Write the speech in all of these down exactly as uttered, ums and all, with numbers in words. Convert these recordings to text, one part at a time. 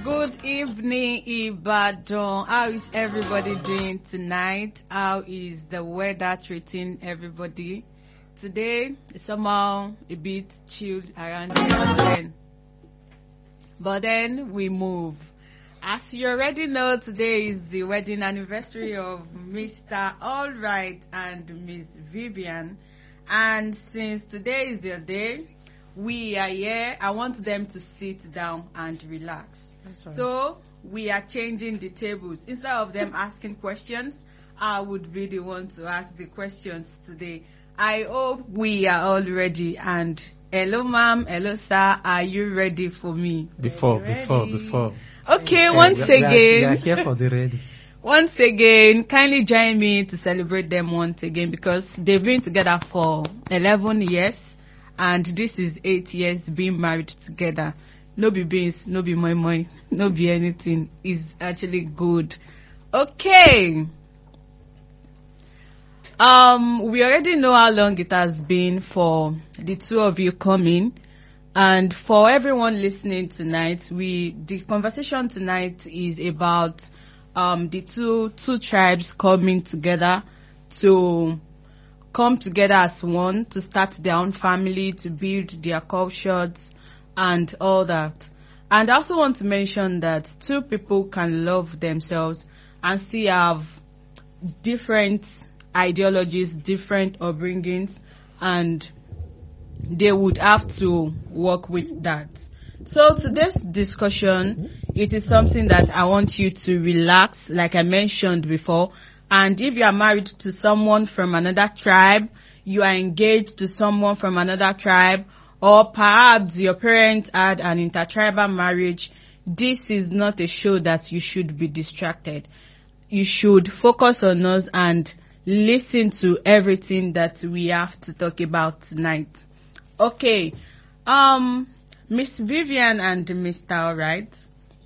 Good evening, Ibadan. How is everybody doing tonight? How is the weather treating everybody? Today is somehow a bit chilled around here, but then we move. As you already know, today is the wedding anniversary of Mister Alright and Miss Vivian. And since today is their day, we are here. I want them to sit down and relax. That's right. So we are changing the tables. Instead of them asking questions, I would be the one to ask the questions today. I hope we are all ready. And hello, ma'am. Hello, sir. Are you ready for me? Before, before, before. Okay, Yeah, once we are, again. We are, we are here for the ready. Once again, kindly join me to celebrate them once again because they've been together for eleven years and this is eight years being married together. No be beans, no be moi moi, no be anything. It's actually good. Okay. Um, we already know how long it has been for the two of you coming. And for everyone listening tonight, we the conversation tonight is about um the two two tribes coming together to come together as one to start their own family, to build their cultures and all that. And I also want to mention that two people can love themselves and still have different ideologies, different upbringings, and they would have to work with that. So today's discussion, it is something that I want you to relax, like I mentioned before. And if you are married to someone from another tribe, you are engaged to someone from another tribe, or perhaps your parents had an intertribal marriage, this is not a show that you should be distracted. You should focus on us and listen to everything that we have to talk about tonight. Okay, um, Miss Vivian and Mister Alright,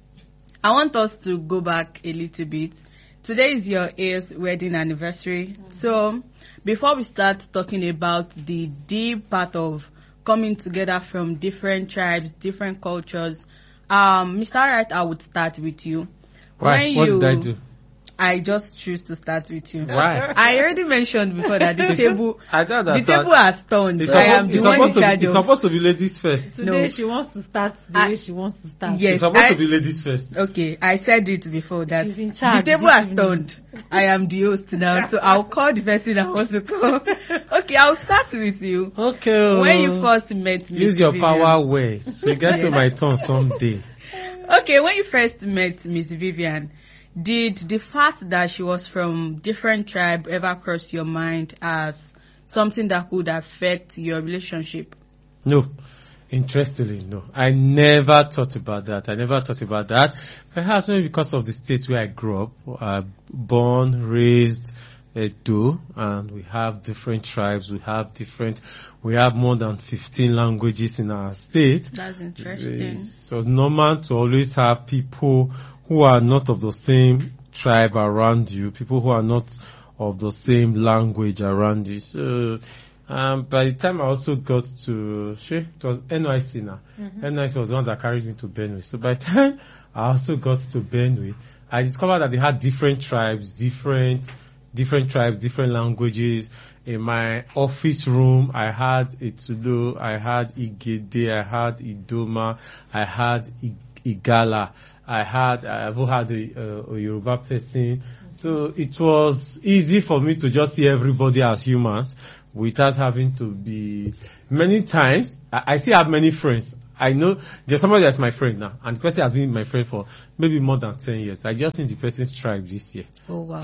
I want us to go back a little bit. Today is your eighth wedding anniversary. Mm-hmm. So, before we start talking about the deep part of coming together from different tribes, different cultures, um, Mister Alright, I would start with you. Why? When What you, did I do? I just choose to start with you. Why? I already mentioned before that the table, I don't the understand. table has turned. It's I supposed, am it's the one in supposed to be, charge it's of. supposed to be ladies first. Today No. she wants to start the I- way she wants to start. Yes. It's supposed I- to be ladies first. Okay, I said it before that She's in charge the table this has evening. turned. I am the host now, so I'll call the person I want to call. Okay, I'll start with you. Okay. When you first met me, use your power well. So you get to Yes. my turn someday. Okay, when you first met Miss Vivian, did the fact that she was from different tribe ever cross your mind as something that could affect your relationship? No. Interestingly, no. I never thought about that. I never thought about that. Perhaps maybe because of the state where I grew up, uh, born, raised, Edo, and we have different tribes. We have different. We have more than fifteen languages in our state. That's interesting. So it's normal to always have people who are not of the same tribe around you, people who are not of the same language around you. So, um, by the time I also got to, it was N Y C now. Mm-hmm. N Y C was the one that carried me to Benue. So by the time I also got to Benue, I discovered that they had different tribes, different, different tribes, different languages. In my office room, I had Etudo, I had Igede, I had Idoma, I had I- Igala. I had, I've had a, uh, a Yoruba person. So it was easy for me to just see everybody as humans without having to be, many times, I, I still have many friends. I know there's somebody that's my friend now, and the person has been my friend for maybe more than ten years. I just need the person's tribe this year. Oh wow.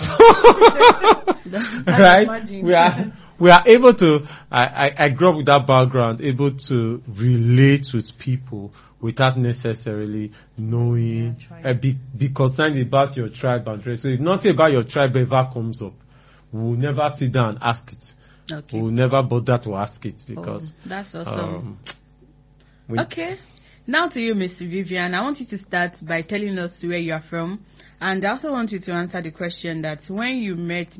Right? Imagine. We are, we are able to, I, I, I grew up with that background, able to relate with people without necessarily knowing, Yeah, uh, be, be concerned about your tribe and race. So if nothing about your tribe ever comes up, we'll never sit down and ask it. Okay. We'll never bother to ask it because, Oh, that's awesome. um, we, Okay. Now to you, Miss Vivian. I want you to start by telling us where you are from. And I also want you to answer the question that when you met